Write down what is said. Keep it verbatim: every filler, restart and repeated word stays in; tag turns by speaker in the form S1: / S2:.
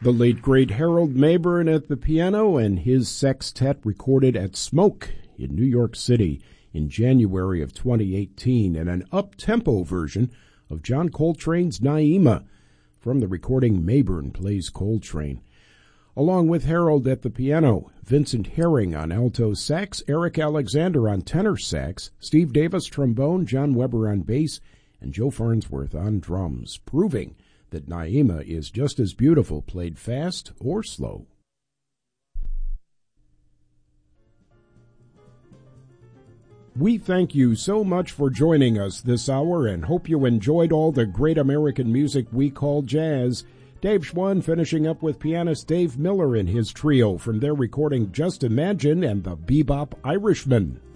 S1: The late, great Harold Mabern at the piano and his sextet recorded at Smoke in New York City in January of twenty eighteen, and an up-tempo version of John Coltrane's Naima from the recording Mabern Plays Coltrane. Along with Harold at the piano, Vincent Herring on alto sax, Eric Alexander on tenor sax, Steve Davis trombone, John Weber on bass, and Joe Farnsworth on drums, proving that Naima is just as beautiful played fast or slow. We thank you so much for joining us this hour and hope you enjoyed all the great American music we call jazz. Dave Schwann finishing up with pianist Dave Miller and his trio from their recording Just Imagine and the Bebop Irishman.